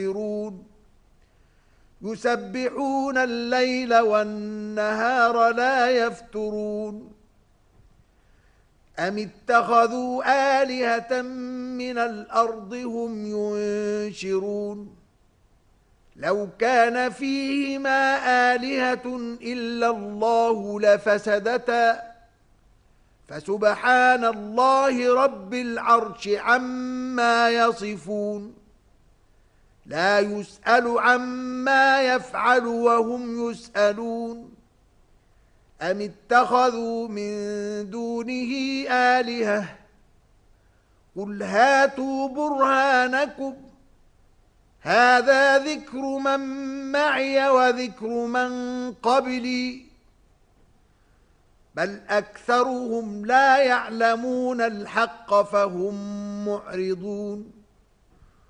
يسبحون الليل والنهار لا يفترون أم اتخذوا آلهة من الأرض هم ينشرون لو كان فيهما آلهة إلا الله لفسدتا فسبحان الله رب العرش عما يصفون لا يسأل عما يفعل وهم يسألون أم اتخذوا من دونه آلهة قل هاتوا برهانكم هذا ذكر من معي وذكر من قبلي بل أكثرهم لا يعلمون الحق فهم معرضون